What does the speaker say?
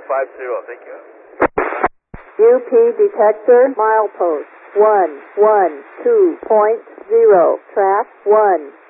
Thank you. UP detector, milepost 112.0, track 1.